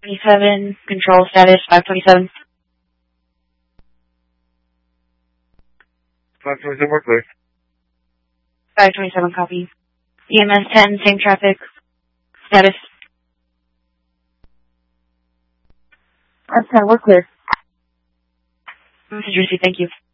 27, control status 527. 527, we're clear. 527, copy. EMS 10, same traffic. Status. That's 10, we're clear. Message received, thank you.